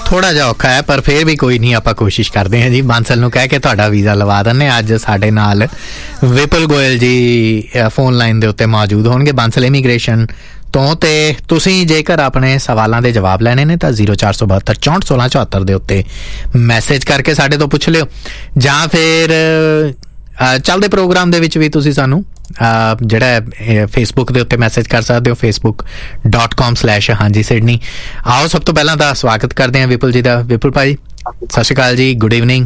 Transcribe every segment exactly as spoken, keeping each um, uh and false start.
ਥੋੜਾ ਜਿਹਾ ਔਖਾ ਹੈ, ਪਰ ਫਿਰ ਵੀ ਕੋਈ ਨਹੀਂ, ਆਪਾਂ ਕੋਸ਼ਿਸ਼ ਕਰਦੇ ਹਾਂ ਜੀ। ਬਾਂਸਲ ਨੂੰ ਕਹਿ ਕੇ ਤੁਹਾਡਾ ਵੀਜ਼ਾ ਲਵਾ ਦਿੰਦੇ। ਅੱਜ ਸਾਡੇ ਨਾਲ ਵਿਪੁਲ ਗੋਇਲ ਜੀ ਫੋਨ ਲਾਈਨ ਦੇ ਉੱਤੇ ਮੌਜੂਦ ਹੋਣਗੇ ਬਾਂਸਲ ਇਮੀਗ੍ਰੇਸ਼ਨ ਤੋਂ। ਤੇ ਤੁਸੀਂ ਜੇਕਰ ਆਪਣੇ ਸਵਾਲਾਂ ਦੇ ਜਵਾਬ ਲੈਣੇ ਨੇ ਤਾਂ ਜ਼ੀਰੋ ਚਾਰ ਸੌ ਬਹੱਤਰ ਚੌਂਹਠ ਸੋਲਾਂ ਚੁਹੱਤਰ ਦੇ ਉੱਤੇ ਮੈਸੇਜ ਕਰਕੇ ਸਾਡੇ ਤੋਂ ਪੁੱਛ ਲਿਓ, ਜਾਂ ਫਿਰ ਚੱਲਦੇ ਪ੍ਰੋਗਰਾਮ ਦੇ ਵਿੱਚ ਵੀ ਤੁਸੀਂ ਸਾਨੂੰ ਜਿਹੜਾ ਫੇਸਬੁੱਕ ਦੇ ਉੱਤੇ ਮੈਸੇਜ ਕਰ ਸਕਦੇ ਹੋ, ਫੇਸਬੁੱਕ ਡੋਟ ਕਾਮ ਸਲੈਸ਼ ਹਾਂਜੀ ਸਿਡਨੀ। ਆਓ ਸਭ ਤੋਂ ਪਹਿਲਾਂ ਤਾਂ ਸਵਾਗਤ ਕਰਦੇ ਹਾਂ ਵਿਪੁਲ ਜੀ ਦਾ। ਵਿਪੁਲ ਭਾਈ ਸਤਿ ਸ਼੍ਰੀ ਅਕਾਲ ਜੀ, ਗੁੱਡ ਈਵਨਿੰਗ।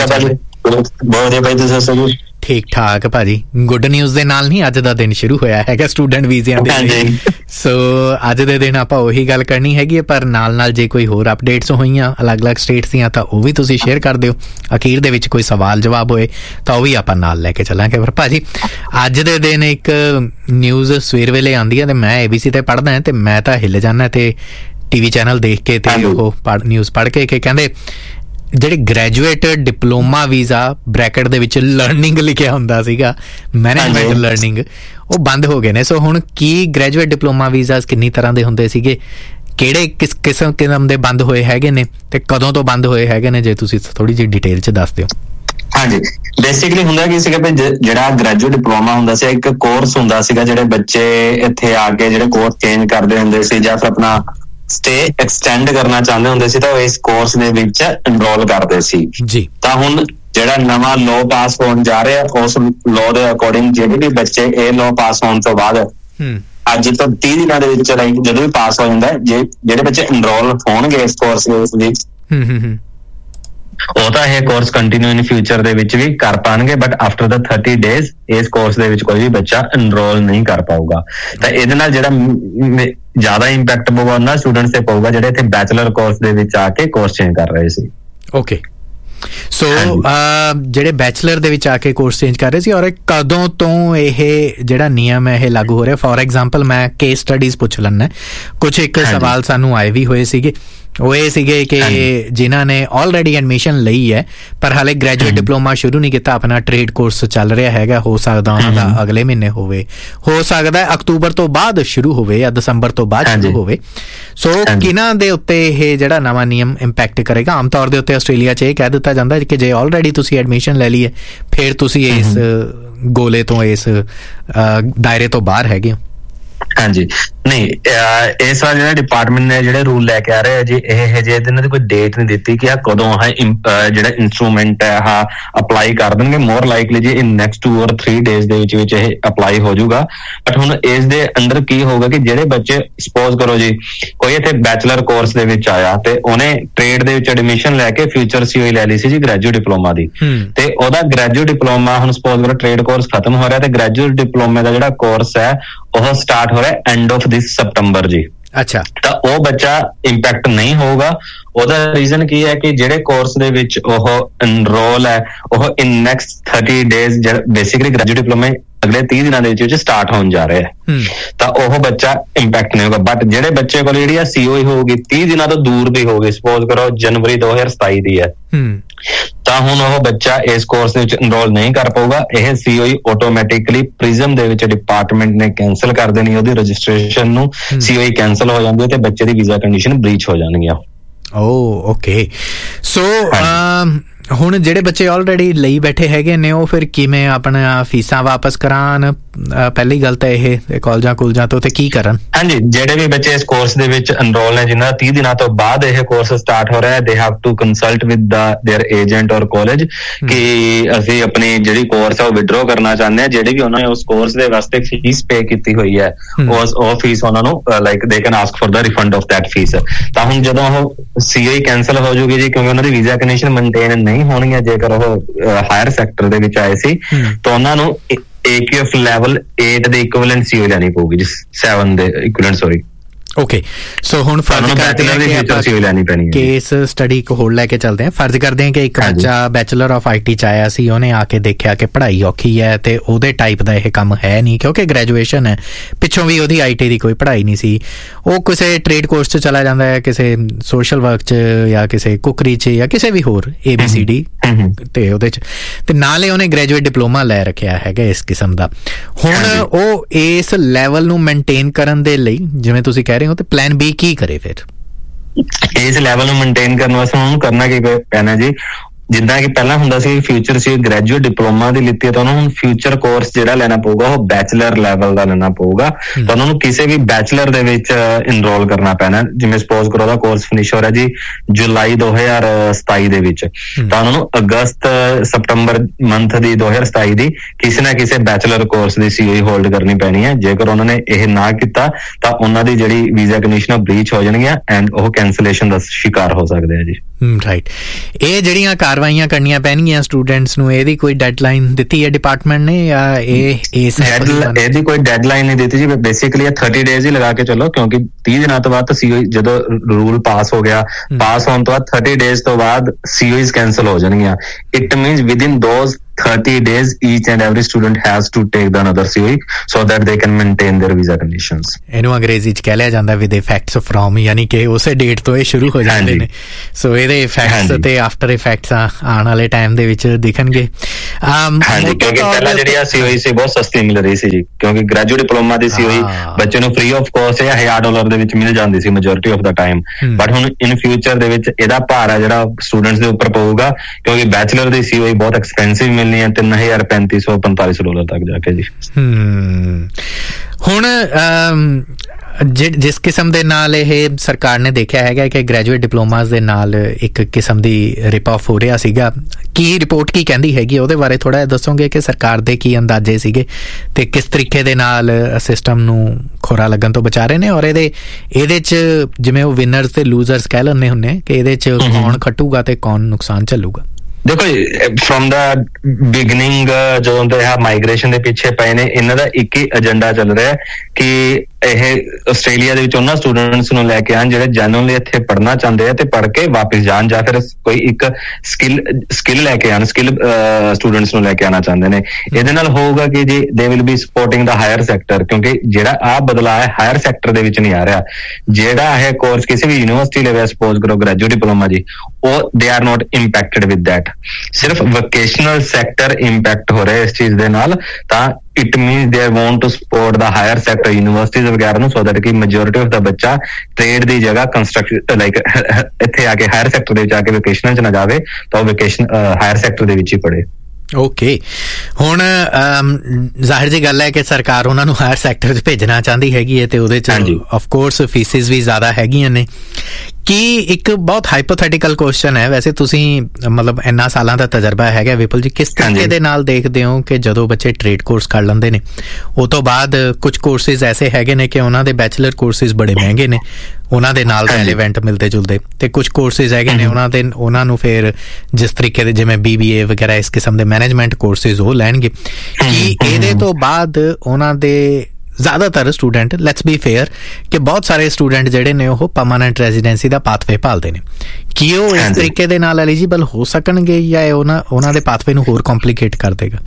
ਠੀਕ ਠਾਕ ਭਾਜੀ। ਗੁੱਡ ਨਿਊਜ਼ ਦੇ ਨਾਲ ਨਹੀਂ, ਅੱਜ ਦਾ ਦਿਨ ਸ਼ੁਰੂ ਹੋਇਆ ਹੈਗਾ ਸਟੂਡੈਂਟ ਵੀਜ਼ਿਆਂ ਦੇ ਲਈ। ਸੋ ਅੱਜ ਦੇ ਦਿਨ ਆਪਾਂ ਉਹੀ ਗੱਲ ਕਰਨੀ ਹੈਗੀ ਹੈ, ਪਰ ਨਾਲ ਨਾਲ ਜੇ ਕੋਈ ਹੋਰ ਅਪਡੇਟਸ ਹੋਈਆਂ ਅਲੱਗ-ਅਲੱਗ ਸਟੇਟਸ ਦੀਆਂ ਤਾਂ ਉਹ ਵੀ ਤੁਸੀਂ ਸ਼ੇਅਰ ਕਰ ਦਿਓ। ਅਖੀਰ ਦੇ ਵਿੱਚ ਕੋਈ ਸਵਾਲ ਜਵਾਬ ਹੋਏ ਤਾਂ ਉਹ ਵੀ ਆਪਾਂ ਨਾਲ ਲੈ ਕੇ ਚੱਲਾਂਗੇ। ਪਰ ਭਾਜੀ ਅੱਜ ਦੇ ਦਿਨ ਇੱਕ ਨਿਊਜ਼ ਸਵੇਰ ਵੇਲੇ ਆਉਂਦੀ ਹੈ ਤੇ ਮੈਂ ਏ ਬੀ ਸੀ ਤੇ ਪੜ੍ਹਦਾ ਤੇ ਮੈਂ ਤਾਂ ਹਿੱਲ ਜਾਂਦਾ ਤੇ ਟੀ ਵੀ ਚੈਨਲ ਦੇਖ ਕੇ ਤੇ ਉਹ ਨਿਊਜ਼ ਪੜ੍ਹ ਕੇ ਕਿ ਕਹਿੰਦੇ ਜਿਹੜੇ ਗ੍ਰੈਜੂਏਟ ਡਿਪਲੋਮਾ ਵੀਜ਼ਾ ਬ੍ਰੈਕਟ ਦੇ ਵਿੱਚ ਲਰਨਿੰਗ ਲਿਖਿਆ ਹੁੰਦਾ ਸੀਗਾ, ਮੈਨੇਜਮੈਂਟ ਲਰਨਿੰਗ, ਉਹ ਬੰਦ ਹੋ ਗਏ ਨੇ। ਸੋ ਹੁਣ ਕੀ ਗ੍ਰੈਜੂਏਟ ਡਿਪਲੋਮਾ ਵੀਜ਼ਾ ਕਿੰਨੀ ਤਰ੍ਹਾਂ ਦੇ ਹੁੰਦੇ ਸੀਗੇ, ਕਿਹੜੇ ਕਿਸ ਕਿਸਮ ਕਿਸਮ ਦੇ ਬੰਦ ਹੋਏ ਹੈਗੇ ਨੇ ਤੇ ਕਦੋਂ ਤੋਂ ਬੰਦ ਹੋਏ ਹੈਗੇ ਨੇ, ਜੇ ਤੁਸੀਂ ਥੋੜੀ ਜਿਹੀ ਡਿਟੇਲ ਚ ਦੱਸ ਦਿਓ। ਹਾਂਜੀ, ਬੇਸਿਕਲੀ ਹੁੰਦਾ ਕੀ ਸੀਗਾ, ਜਿਹੜਾ ਗ੍ਰੈਜੂਏਟ ਡਿਪਲੋਮਾ ਹੁੰਦਾ ਸੀ ਇੱਕ ਕੋਰਸ ਹੁੰਦਾ ਸੀਗਾ, ਜਿਹੜੇ ਬੱਚੇ ਇੱਥੇ ਆ ਕੇ ਜਿਹੜੇ ਕੋਰਸ ਚੇਂਜ ਕਰਦੇ ਹੁੰਦੇ ਸੀ ਜਾਂ ਫਿਰ ਆਪਣਾ ਸਟੇ ਐਕਸਟੈਂਡ ਕਰਨਾ ਚਾਹੁੰਦੇ ਹੁੰਦੇ ਸੀ ਤਾਂ ਉਹ ਇਸ ਕੋਰਸ ਦੇ ਵਿੱਚ ਐਨਰੋਲ ਕਰਦੇ ਸੀ ਜੀ। ਤਾਂ ਹੁਣ ਜਿਹੜਾ ਨਵਾਂ ਲਾਅ ਪਾਸ ਹੋਣ ਜਾ ਰਿਹਾ, ਉਸ ਲਾਅ ਦੇ ਅਕੋਰਡਿੰਗ ਜਿਹੜੇ ਵੀ ਬੱਚੇ ਇਹ ਲਾਅ ਪਾਸ ਹੋਣ ਤੋਂ ਬਾਅਦ ਅੱਜ ਤੋਂ ਤੀਹ ਦਿਨਾਂ ਦੇ ਵਿੱਚ ਜਦੋਂ ਵੀ ਪਾਸ ਹੋ ਜਾਂਦਾ, ਜੇ ਜਿਹੜੇ ਬੱਚੇ ਐਨਰੋਲ ਹੋਣਗੇ ਇਸ ਕੋਰਸ ਦੇ ਵਿੱਚ ਉਹ ਤਾਂ ਇਹ ਕੋਰਸ ਕੰਟੀਨਿਊ ਇਨ ਫਿਊਚਰ ਦੇ ਵਿੱਚ ਵੀ ਕਰ ਪਾਉਣਗੇ, but after the thirty days ਇਸ ਕੋਰਸ ਦੇ ਵਿੱਚ ਕੋਈ ਵੀ ਬੱਚਾ ਐਨਰੋਲ ਨਹੀਂ ਕਰ ਪਾਊਗਾ। ਤਾਂ ਇਹਦੇ ਨਾਲ ਜਿਹੜਾ ਜ਼ਿਆਦਾ ਇੰਪੈਕਟ ਪਊਗਾ ਉਹਨਾਂ ਸਟੂਡੈਂਟਸ ਤੇ ਪਊਗਾ ਜਿਹੜੇ ਇੱਥੇ ਬੈਚਲਰ ਕੋਰਸ ਦੇ ਵਿੱਚ ਆ ਕੇ ਕੋਰਸ ਚੇਂਜ ਕਰ ਰਹੇ ਸੀ। ਓਕੇ, ਸੋ ਜਿਹੜੇ ਬੈਚਲਰ ਦੇ ਵਿੱਚ ਆ ਕੇ ਕੋਰਸ ਚੇਂਜ ਕਰ ਰਹੇ ਸੀ, ਔਰ ਕਦੋਂ ਤੋਂ ਇਹ ਜਿਹੜਾ ਨਿਯਮ ਹੈ ਇਹ ਲਾਗੂ ਹੋ ਰਿਹਾ? ਫੋਰ ਐਗਜ਼ਾਮਪਲ ਮੈਂ ਕੇਸ ਸਟੱਡੀਜ਼ ਪੁੱਛ ਲੈਣਾ, ਕੁਛ ਇੱਕ ਸਵਾਲ ਸਾਨੂੰ ਆਏ ਵੀ ਹੋਏ ਸੀਗੇ, ਉਹ ਇਹ ਸੀਗੇ ਕਿ ਜਿਨ੍ਹਾਂ ਨੇ ਆਲਰੇਡੀ ਐਡਮਿਸ਼ਨ ਲਈ ਹੈ ਪਰ ਹਾਲੇ ਗ੍ਰੈਜੂਏਟ ਡਿਪਲੋਮਾ ਸ਼ੁਰੂ ਨਹੀਂ ਕੀਤਾ, ਆਪਣਾ ਟ੍ਰੇਡ ਕੋਰਸ ਚੱਲ ਰਿਹਾ ਹੈਗਾ, ਹੋ ਸਕਦਾ ਉਹਨਾਂ ਦਾ ਅਗਲੇ ਮਹੀਨੇ ਹੋਵੇ, ਹੋ ਸਕਦਾ ਅਕਤੂਬਰ ਤੋਂ ਬਾਅਦ ਸ਼ੁਰੂ ਹੋਵੇ ਜਾਂ ਦਸੰਬਰ ਤੋਂ ਬਾਅਦ ਸ਼ੁਰੂ ਹੋਵੇ। ਸੋ ਕਿਹਨਾਂ ਦੇ ਉੱਤੇ ਇਹ ਜਿਹੜਾ ਨਵਾਂ ਨਿਯਮ ਇੰਪੈਕਟ ਕਰੇਗਾ? ਆਮ ਤੌਰ ਦੇ ਉੱਤੇ ਆਸਟ੍ਰੇਲੀਆ 'ਚ ਇਹ ਕਹਿ ਦਿੱਤਾ ਜਾਂਦਾ ਕਿ ਜੇ ਆਲਰੇਡੀ ਤੁਸੀਂ ਐਡਮਿਸ਼ਨ ਲੈ ਲਈ ਹੈ ਫਿਰ ਤੁਸੀਂ ਇਸ ਗੋਲੇ ਤੋਂ, ਇਸ ਦਾਇਰੇ ਤੋਂ ਬਾਹਰ ਹੈਗੇ ਹੋ। ਹਾਂਜੀ, ਨਹੀਂ, ਇਸ ਵਾਰ ਜਿਹੜਾ ਡਿਪਾਰਟਮੈਂਟ ਨੇ ਜਿਹੜੇ ਰੂਲ ਲੈ ਕੇ ਆ ਰਹੇ ਜੀ, ਇਹ ਹਜੇ ਇਹਨਾਂ ਦੀ ਕੋਈ ਡੇਟ ਨਹੀਂ ਦਿੱਤੀ ਕਿ ਆ ਕਦੋਂ ਆਹ ਜਿਹੜਾ ਇੰਸਟਰੂਮੈਂਟ ਹੈ ਆਹ ਅਪਲਾਈ ਕਰ ਦੇਣਗੇ। ਮੋਰ ਲਾਈਕਲੀ ਜੀ ਇਨ ਨੈਕਸਟ ਟੂ ਔਰ ਥ੍ਰੀ ਡੇਜ਼ ਦੇ ਵਿੱਚ ਵਿੱਚ ਇਹ ਅਪਲਾਈ ਹੋ ਜਾਊਗਾ। ਬਟ ਹੁਣ ਇਸ ਦੇ ਅੰਦਰ ਕੀ ਹੋਊਗਾ ਕਿ ਜਿਹੜੇ ਬੱਚੇ ਸਪੋਜ਼ ਕਰੋ ਜੀ ਕੋਈ ਇੱਥੇ ਬੈਚਲਰ ਕੋਰਸ ਦੇ ਵਿੱਚ ਆਇਆ ਤੇ ਉਹਨੇ ਟ੍ਰੇਡ ਦੇ ਵਿੱਚ ਐਡਮਿਸ਼ਨ ਲੈ ਕੇ ਫਿਊਚਰ ਸੀਓਈ ਲੈ ਲਈ ਸੀ ਜੀ ਗ੍ਰੈਜੂਏਟ ਡਿਪਲੋਮਾ ਦੀ, ਤੇ ਉਹਦਾ ਗ੍ਰੈਜੂਏਟ ਡਿਪਲੋਮਾ ਹੁਣ ਸਪੋਜ਼ ਕਰੋ ਟ੍ਰੇਡ ਕੋਰਸ ਖਤਮ ਹੋ ਰਿਹਾ ਤੇ ਗ੍ਰੈਜੂਏਟ ਡਿਪਲੋਮੇ ਦਾ ਜਿਹੜਾ ਕੋਰਸ ਹੈ ਉਹ ਸਟਾਰਟ ਹੋ ਰਿਹਾ ਐਂਡ ਆਫ ਦਿਸ ਸਪਟੰਬਰ ਜੀ। ਅੱਛਾ, ਤਾਂ ਉਹ ਬੱਚਾ ਇੰਪੈਕਟ ਨਹੀਂ ਹੋਊਗਾ। ਉਹਦਾ ਰੀਜ਼ਨ ਕੀ ਹੈ ਕਿ ਜਿਹੜੇ ਕੋਰਸ ਦੇ ਵਿੱਚ ਉਹ ਐਨਰੋਲ ਹੈ ਉਹ ਇਨ next thirty days basically graduate ਡਿਪਲੋਮੇ ਅਗਲੇ ਤੀਹ ਦਿਨਾਂ ਦੇ ਵਿੱਚ ਸਟਾਰਟ ਹੋਣ ਜਾ ਰਹੇ ਹੈ, ਤਾਂ ਉਹ ਬੱਚਾ ਇੰਪੈਕਟ ਨਹੀਂ ਹੋਊਗਾ। ਬਟ ਜਿਹੜੇ ਬੱਚੇ ਕੋਲ ਜਿਹੜੀ ਆ ਸੀਓਈ ਹੋਊਗੀ ਤੀਹ ਦਿਨਾਂ ਤੋਂ ਦੂਰ ਦੀ ਹੋਊਗੀ, ਸਪੋਜ਼ ਕਰੋ ਜਨਵਰੀ ਦੋ ਹਜ਼ਾਰ ਸਤਾਈ ਦੀ ਹੈ, ਤਾਂ ਹੁਣ ਉਹ ਬੱਚਾ ਇਸ ਕੋਰਸ ਦੇ ਵਿੱਚ ਐਨਰੋਲ ਨਹੀਂ ਕਰ ਪਾਊਗਾ। ਇਹ ਸੀਓਈ ਆਟੋਮੈਟਿਕਲੀ ਪ੍ਰਿਜ਼ਮ ਦੇ ਵਿੱਚ ਡਿਪਾਰਟਮੈਂਟ ਨੇ ਕੈਂਸਲ ਕਰ ਦੇਣੀ ਉਹਦੀ ਰਜਿਸਟ੍ਰੇਸ਼ਨ ਨੂੰ, ਸੀਓਈ ਕੈਂਸਲ ਹੋ ਜਾਂਦੀ ਹੈ ਤੇ ਬੱਚੇ ਦੀ ਵੀਜ਼ਾ ਕੰਡੀਸ਼ਨ ਬ੍ਰੀਚ ਹੋ ਜਾਣਗੀਆਂ। ਓ ਓਕੇ, ਸੋ ਹੁਣ ਜਿਹੜੇ ਬੱਚੇ ਆਲਰੇਡੀ ਲਈ ਬੈਠੇ ਹੈਗੇ ਨੇ ਉਹ ਫਿਰ ਕਿਵੇਂ ਆਪਣਾ ਫੀਸਾਂ ਵਾਪਸ ਕਰਾਉਣ? ਪਹਿਲੀ ਗੱਲ ਤਾਂ ਇਹ ਕਾਲਜਾਂ ਕੁਲਜਾਂ ਤੋਂ ਤੇ ਕੀ ਕਰਨ? ਹਾਂਜੀ, ਜਿਹੜੇ ਵੀ ਬੱਚੇ ਇਸ ਕੋਰਸ ਦੇ ਵਿੱਚ ਐਨਰੋਲ ਨੇ ਜਿਨ੍ਹਾਂ ਦਾ ਤੀਹ ਦਿਨਾਂ ਤੋਂ ਬਾਅਦ ਇਹ ਕੋਰਸ ਸਟਾਰਟ ਹੋ ਰਿਹਾ ਹੈ, they have to consult with the there agent ਔਰ ਕਾਲਜ ਕਿ ਅਸੀਂ ਆਪਣੀ ਜਿਹੜੀ ਕੋਰਸ ਹੈ ਉਹ ਵਿਡਰੋ ਕਰਨਾ ਚਾਹੁੰਦੇ ਹਾਂ। ਜਿਹੜੇ ਵੀ ਉਹਨਾਂ ਨੇ ਉਸ ਕੋਰਸ ਦੇ ਵਾਸਤੇ ਫੀਸ ਪੇ ਕੀਤੀ ਹੋਈ ਹੈ ਉਸ ਉਹ ਫੀਸ ਉਹਨਾਂ ਨੂੰ like they can ask for the refund of that fees. ਤਾਂ ਹੁਣ ਜਦੋਂ ਉਹ ਸੀਓਈ ਕੈਂਸਲ ਹੋ ਜਾਊਗੀ ਜੀ, ਕਿਉਂਕਿ ਉਹਨਾਂ ਦੀ ਵੀਜ਼ਾ ਕੰਡੀਸ਼ਨ ਮੇਨਟੇਨ ਨਹੀਂ ਹੋਣਗੀਆਂ ਜੇਕਰ ਉਹ ਹਾਇਰ ਸੈਕਟਰ ਦੇ ਵਿੱਚ ਆਏ ਸੀ, ਤਾਂ ਉਹਨਾਂ ਨੂੰ A Q F ਲੈਵਲ ਅੱਠ ਦੇ ਇਕੁਇਵਲੈਂਟ ਸੀਓਈ ਲੈਣੀ ਪਊਗੀ ਜੀ, ਸੱਤ ਦੇ ਇਕੁਇਵਲੈਂਟ ਸੌਰੀ। ਓਕੇ, ਸੋ ਹੁਣ ਫਰਜ਼ ਕਰਦੇ ਹਾਂ ਕਿ ਕੇਸ ਸਟੱਡੀ ਇੱਕ ਹੋਰ ਲੈ ਕੇ ਚੱਲਦੇ ਹਾਂ। ਫਰਜ਼ ਕਰਦੇ ਹਾਂ ਕਿ ਇੱਕ ਬੱਚਾ ਬੈਚਲਰ ਆਫ ਆਈ ਟੀ ਚ ਆਇਆ ਸੀ, ਉਹਨੇ ਆ ਕੇ ਦੇਖਿਆ ਕਿ ਪੜ੍ਹਾਈ ਔਖੀ ਹੈ ਤੇ ਉਹਦੇ ਟਾਈਪ ਦਾ ਇਹ ਕੰਮ ਹੈ ਨਹੀਂ, ਕਿਉਂਕਿ ਗ੍ਰੈਜੂਏਸ਼ਨ ਹੈ, ਪਿੱਛੋਂ ਵੀ ਉਹਦੀ ਆਈ ਟੀ ਦੀ ਕੋਈ ਪੜ੍ਹਾਈ ਨਹੀਂ ਸੀ, ਉਹ ਕਿਸੇ ਟ੍ਰੇਡ ਕੋਰਸ ਚ ਚਲਾ ਜਾਂਦਾ ਹੈ, ਕਿਸੇ ਸੋਸ਼ਲ ਵਰਕ ਚ ਜਾਂ ਕਿਸੇ ਕੁਕਰੀ ਚ ਜਾਂ ਕਿਸੇ ਵੀ ਹੋਰ ਏ ਬੀ ਸੀ ਡੀ ਤੇ ਉਹਦੇ ਚ, ਤੇ ਨਾਲੇ ਉਹਨੇ ਗ੍ਰੈਜੂਏਟ ਡਿਪਲੋਮਾ ਲੈ ਰੱਖਿਆ ਹੈਗਾ ਇਸ ਕਿਸਮ ਦਾ। ਹੁਣ ਉਹ ਇਸ ਲੈਵਲ ਨੂੰ ਮੇਨਟੇਨ ਕਰਨ ਦੇ ਲਈ ਜਿਵੇਂ ਤੁਸੀਂ ਕਹਿ ਰਹੇ ਹੋ ਤੇ ਪਲਾਨ ਬੀ ਕੀ ਕਰੇ ਫਿਰ? ਇਸ ਲੈਵਲ ਨੂੰ ਮੇਨਟੇਨ ਕਰਨ ਵਾਸਤੇ ਉਹਨਾਂ ਨੂੰ ਕਰਨਾ ਕੀ ਪੈਣਾ ਜੀ, ਜਿੱਦਾਂ ਕਿ ਪਹਿਲਾਂ ਹੁੰਦਾ ਸੀ ਫਿਊਚਰ ਸੀ ਗ੍ਰੈਜੂਏਟ ਡਿਪਲੋਮਾ ਦੀ ਲਿੱਤੀ, ਤਾਂ ਉਹਨਾਂ ਨੂੰ ਫਿਊਚਰ ਕੋਰਸ ਜਿਹੜਾ ਲੈਣਾ ਪਊਗਾ ਉਹ ਬੈਚਲਰ ਲੈਵਲ ਦਾ ਲੈਣਾ ਪਊਗਾ। ਤਾਂ ਉਹਨਾਂ ਨੂੰ ਕਿਸੇ ਵੀ ਬੈਚਲਰ ਦੇ ਵਿੱਚ ਇਨਰੋਲ ਕਰਨਾ ਪੈਣਾ। ਜਿਵੇਂ ਸਪੋਜ਼ ਕਰੋ ਉਹਦਾ ਕੋਰਸ ਫਿਨਿਸ਼ ਹੋ ਰਿਹਾ ਜੀ ਜੁਲਾਈ ਦੋ ਹਜ਼ਾਰ ਸਤਾਈ ਦੇ ਵਿੱਚ, ਤਾਂ ਉਹਨਾਂ ਨੂੰ ਅਗਸਤ ਸਤੰਬਰ ਮੰਥ ਦੀ ਦੋ ਹਜ਼ਾਰ ਸਤਾਈ ਦੀ ਕਿਸੇ ਨਾ ਕਿਸੇ ਬੈਚਲਰ ਕੋਰਸ ਦੀ ਸੀਓਈ ਹੋਲਡ ਕਰਨੀ ਪੈਣੀ ਹੈ। ਜੇਕਰ ਉਹਨਾਂ ਨੇ ਇਹ ਨਾ ਕੀਤਾ ਤਾਂ ਉਹਨਾਂ ਦੀ ਜਿਹੜੀ ਵੀਜ਼ਾ ਕੰਡੀਸ਼ਨਾਂ ਬ੍ਰੀਚ ਹੋ ਜਾਣਗੀਆਂ ਐਂਡ ਉਹ ਕੈਂਸਲੇਸ਼ਨ ਦਾ ਸ਼ਿਕਾਰ ਹੋ ਸਕਦੇ ਆ ਜੀ। ਰਾਈਟ, ਇਹ ਜਿਹੜੀਆਂ ਕਾਰਵਾਈਆਂ ਕਰਨੀਆਂ ਪੈਣਗੀਆਂ ਸਟੂਡੈਂਟਸ ਨੂੰ, ਇਹਦੀ ਕੋਈ ਡੈਡਲਾਈਨ ਦਿੱਤੀ ਹੈ ਡਿਪਾਰਟਮੈਂਟ ਨੇ ਜਾਂ ਇਹ ਇਸ ਇਹਦੀ ਕੋਈ ਡੈਡਲਾਈਨ ਨਹੀਂ ਦਿੱਤੀ ਜੀ। ਬੇਸਿਕਲੀ ਇਹ ਥਰਟੀ ਡੇਜ਼ ਹੀ ਲਗਾ ਕੇ ਚੱਲੋ, ਕਿਉਂਕਿ ਤੀਹ ਦਿਨਾਂ ਤੋਂ ਬਾਅਦ ਸੀਓਈ ਜਦੋਂ ਰੂਲ ਪਾਸ ਹੋ ਗਿਆ, ਪਾਸ ਹੋਣ ਤੋਂ ਬਾਅਦ ਥਰਟੀ ਡੇਜ਼ ਤੋਂ ਬਾਅਦ ਸੀਓਈਜ਼ ਕੈਂਸਲ ਹੋ ਜਾਣਗੀਆਂ। It means with in those thirty days each and every student has to take the another C O E so that they can maintain their visa conditions। ਇਹਨੂੰ ਅੰਗਰੇਜ਼ੀ ਚ ਕਹਿ ਲਿਆ ਜਾਂਦਾ ਵਿਦ ਇਫੈਕਟਸ ਫਰੋਮ, ਯਾਨੀ ਕਿ ਉਸੇ ਡੇਟ ਤੋਂ ਇਹ ਸ਼ੁਰੂ ਹੋ ਜਾਂਦੇ ਨੇ। ਸੋ ਇਹਦੇ ਇਫੈਕਟਸ ਤੇ ਆਫਟਰ ਇਫੈਕਟਸ ਆਉਣ ਵਾਲੇ ਟਾਈਮ ਦੇ ਵਿੱਚ ਦਿਖਣਗੇ। ਹਾਂਜੀ, ਕਿਉਂਕਿ ਪਹਿਲਾਂ ਜਿਹੜੀ ਆ C O E ਸੀ ਬਹੁਤ ਸਸਤੀ ਮਿਲ ਰਹੀ ਸੀ ਜੀ, ਕਿਉਂਕਿ ਗ੍ਰੈਜੂਏਟ ਡਿਪਲੋਮਾ ਦੀ C O E ਬੱਚੇ ਨੂੰ ਫ੍ਰੀ ਆਫ ਕੋਸਟ ਜਾਂ ਹਜ਼ਾਰ ਡਾਲਰ ਦੇ ਵਿੱਚ ਮਿਲ ਜਾਂਦੀ ਸੀ majority of the time. But ਹੁਣ ਇਨ ਫਿਊਚਰ ਦੇ ਵਿੱਚ ਇਹਦਾ ਭਾਰ ਹੈ ਜਿਹੜਾ ਸਟੂਡੈਂਟਸ ਦੇ ਉੱਪਰ ਪਊਗਾ, ਕਿਉਂਕਿ ਬੈਚਲਰ ਦੀ C O E ਬਹੁਤ ਐਕਸਪੈਂਸਿਵ ਮਿਲਣੀ ਹੈ, ਤਿੰਨ ਹਜ਼ਾਰ ਪੈਂਤੀ ਸੌ ਪੰਤਾਲੀ ਸੌ ਡਾਲਰ ਤੱਕ ਜਾ ਕੇ ਜੀ। ਹੁਣ ਜਿਸ ਕਿਸਮ ਦੇ ਨਾਲ ਇਹ ਸਰਕਾਰ ਨੇ ਦੇਖਿਆ ਹੈਗਾ ਕਿ ਗ੍ਰੈਜੂਏਟ ਡਿਪਲੋਮਾਸ ਦੇ ਨਾਲ ਇੱਕ ਕਿਸਮ ਦੀ ਰਿਪ ਆਫ ਹੋ ਰਿਹਾ ਸੀਗਾ, ਕੀ ਰਿਪੋਰਟ ਕੀ ਕਹਿੰਦੀ ਹੈਗੀ ਉਹਦੇ ਬਾਰੇ ਥੋੜਾ ਜਿਹਾ ਦੱਸੋਗੇ ਕਿ ਸਰਕਾਰ ਦੇ ਕੀ ਅੰਦਾਜ਼ੇ ਸੀਗੇ ਤੇ ਕਿਸ ਤਰੀਕੇ ਦੇ ਨਾਲ ਸਿਸਟਮ ਨੂੰ ਖੋਰਾ ਲੱਗਣ ਤੋਂ ਬਚਾ ਰਹੇ ਨੇ, ਔਰ ਇਹਦੇ ਇਹਦੇ ਚ ਜਿਵੇਂ ਉਹ ਵਿਨਰਸ ਤੇ ਲੂਜ਼ਰਸ ਕਹਿ ਲੈਂਦੇ ਹੁੰਦੇ ਕਿ ਇਹਦੇ ਚ ਕੌਣ ਖੱਟੂਗਾ ਤੇ ਕੌਣ ਨੁਕਸਾਨ ਝੱਲੂਗਾ? ਦੇਖੋ ਫਰੋਮ ਦਾ ਬਿਗਨਿੰਗ ਜਦੋਂ ਦੇ ਆ ਮਾਈਗ੍ਰੇਸ਼ਨ ਦੇ ਪਿੱਛੇ ਪਏ ਨੇ, ਇਹਨਾਂ ਦਾ ਇੱਕ ਹੀ ਏਜੰਡਾ ਚੱਲ ਰਿਹਾ ਕਿ ਇਹ ਆਸਟ੍ਰੇਲੀਆ ਦੇ ਵਿੱਚ ਉਹਨਾਂ ਸਟੂਡੈਂਟਸ ਨੂੰ ਲੈ ਕੇ ਆਉਣ ਜਿਹੜੇ ਜੈਨੂਇਨਲੀ ਇੱਥੇ ਪੜ੍ਹਨਾ ਚਾਹੁੰਦੇ ਆ ਤੇ ਪੜ੍ਹ ਕੇ ਵਾਪਸ ਜਾਣ, ਜਾਂ ਫਿਰ ਕੋਈ ਇੱਕ ਸਕਿੱਲ ਸਕਿੱਲ ਲੈ ਕੇ ਆਉਣ, ਸਕਿੱਲ ਸਟੂਡੈਂਟਸ ਨੂੰ ਲੈ ਕੇ ਆਉਣਾ ਚਾਹੁੰਦੇ ਨੇ। ਇਹਦੇ ਨਾਲ ਹੋਊਗਾ ਕਿ ਜੀ they will be supporting the hire sector, ਕਿਉਂਕਿ ਜਿਹੜਾ ਆਹ ਬਦਲਾਅ ਹੈ ਹਾਇਰ ਸੈਕਟਰ ਦੇ ਵਿੱਚ ਨਹੀਂ ਆ ਰਿਹਾ। ਜਿਹੜਾ ਇਹ ਕੋਰਸ ਕਿਸੇ ਵੀ ਯੂਨੀਵਰਸਿਟੀ ਲੈਵਲ ਸਪੋਜ਼ ਕਰੋ ਗ੍ਰੈਜੂਏਟ ਡਿਪਲੋਮਾ ਜੀ, ਉਹ they are note impacted with that, ਸਿਰਫ ਵੋਕੇਸ਼ਨਲ ਸੈਕਟਰ ਇੰਪੈਕਟ ਹੋ ਰਿਹਾ ਇਸ ਚੀਜ਼ ਦੇ ਨਾਲ। ਤਾਂ it means they want to support the hire sector universities ਵਗੈਰਾ ਨੂੰ, ਸੋ ਦੈਟ ਕਿ ਮੈਜੋਰਿਟੀ ਆਫ ਦਾ ਬੱਚਾ ਟ੍ਰੇਡ ਦੀ ਜਗ੍ਹਾ ਕੰਸਟਰਕਸ਼ਨ ਲਾਈਕ ਇੱਥੇ ਆ ਕੇ ਹਾਇਰ ਸੈਕਟਰ ਦੇ ਵਿੱਚ ਆ ਕੇ ਵੋਕੇਸ਼ਨਲ ਚ ਨਾ ਜਾਵੇ, ਤਾਂ ਉਹ ਵੋਕੇਸ਼ਨ ਹਾਇਰ ਸੈਕਟਰ ਦੇ ਵਿੱਚ ਹੀ ਪੜ੍ਹੇ। ਓਕੇ, ਹੁਣ ਜ਼ਾਹਿਰ ਜੀ ਗੱਲ ਹੈ ਕਿ ਸਰਕਾਰ ਉਹਨਾਂ ਨੂੰ ਹਾਇਰ ਸੈਕਟਰ 'ਚ ਭੇਜਣਾ ਚਾਹੁੰਦੀ ਹੈਗੀ ਹੈ ਤੇ ਉਹਦੇ 'ਚ ਆਫ ਕੋਰਸ ਫੀਸਿਸ ਵੀ ਜ਼ਿਆਦਾ ਹੈਗੀਆਂ ਨੇ। ਕੀ ਇੱਕ ਬਹੁਤ ਹਾਈਪੋਥੈਟੀਕਲ ਕੁਐਸਚਨ ਹੈ, ਵੈਸੇ ਤੁਸੀਂ ਮਤਲਬ ਇੰਨਾ ਸਾਲਾਂ ਦਾ ਤਜਰਬਾ ਹੈਗਾ ਵਿਪੁਲ ਜੀ, ਕਿਸ ਤਰੀਕੇ ਦੇ ਨਾਲ ਦੇਖਦੇ ਹੋ ਕਿ ਜਦੋਂ ਬੱਚੇ ਟ੍ਰੇਡ ਕੋਰਸ ਕਰ ਲੈਂਦੇ ਨੇ ਉਹ ਤੋਂ ਬਾਅਦ ਕੁਝ ਕੋਰਸਿਸ ਐਸੇ ਹੈਗੇ ਨੇ ਕਿ ਉਹਨਾਂ ਦੇ ਬੈਚਲਰ ਕੋਰਸਿਸ ਬੜੇ ਮਹਿੰਗੇ ਨੇ, ਉਹਨਾਂ ਦੇ ਨਾਲ ਰੈਲੇਵੈਂਟ ਮਿਲਦੇ ਜੁਲਦੇ, ਤੇ ਕੁਝ ਕੋਰਸਿਸ ਹੈਗੇ ਨੇ ਉਹਨਾਂ ਦੇ ਉਹਨਾਂ ਨੂੰ ਫਿਰ ਜਿਸ ਤਰੀਕੇ ਦੇ ਜਿਵੇਂ ਬੀ ਬੀ ਏ ਵਗੈਰਾ ਇਸ ਕਿਸਮ ਦੇ ਮੈਨੇਜਮੈਂਟ ਕੋਰਸਿਸ ਉਹ ਲੈਣਗੇ। ਕੀ ਇਹਦੇ ਤੋਂ ਬਾਅਦ ਉਹਨਾਂ ਦੇ ਜ਼ਿਆਦਾਤਰ ਸਟੂਡੈਂਟ, ਲੈਟਸ ਬੀ ਫੇਅਰ ਕਿ ਬਹੁਤ ਸਾਰੇ ਸਟੂਡੈਂਟ ਜਿਹੜੇ ਨੇ ਉਹ ਪਰਮਾਨੈਂਟ ਰੈਜ਼ੀਡੈਂਸੀ ਦਾ ਪਾਥਵੇ ਭਾਲਦੇ ਨੇ, ਕੀ ਉਹ ਇਸ ਤਰੀਕੇ ਦੇ ਨਾਲ ਐਲੀਜੀਬਲ ਹੋ ਸਕਣਗੇ ਜਾਂ ਇਹ ਉਹਨਾਂ ਉਹਨਾਂ ਦੇ ਪਾਥਵੇ ਨੂੰ ਹੋਰ ਕੰਪਲੀਕੇਟ ਕਰ ਦੇਗਾ?